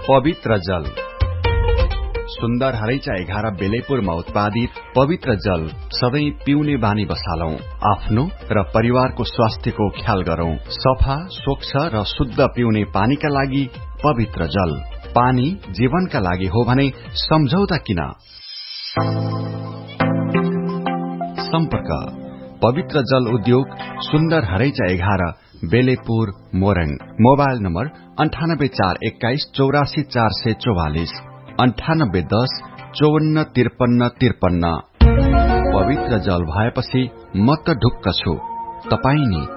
पवित्र जल। सुन्दर हरैचा 11 बेलेपुरमा उत्पादित पवित्र जल सधैं पिउने बानी बसालौं। आफ्नो र परिवारको स्वास्थ्यको ख्याल गरौं। सफा, स्वच्छ र शुद्ध पिउने पानीका लागि पवित्र जल। पानी जीवनका लागि हो भने सम्झौता किन? सम्पर्क पवित्र जल उद्योग, सुन्दर हरैचा 11 बेलेपुर मोरङ। Mobile number 9841 84 444 9810 54 53 53। पवित्र जल भएपछि म त ढुक्क छु, तपाई नि